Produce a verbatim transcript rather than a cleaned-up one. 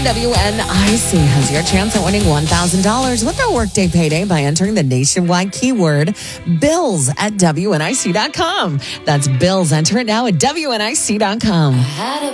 W N I C has your chance at winning one thousand dollars with their Workday Payday by entering the nationwide keyword bills at W N I C dot com. That's bills. Enter it now at W N I C dot com.